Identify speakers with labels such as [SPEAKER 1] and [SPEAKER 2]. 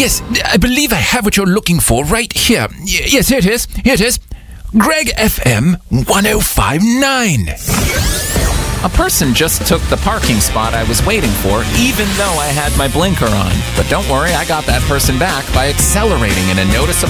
[SPEAKER 1] Yes, I believe I have what you're looking for right here. Yes, here it is. Here it is. Greg FM 1059. A person just took the parking spot I was waiting for, even though I had my blinker on. But don't worry, I got that person back by accelerating in a noticeable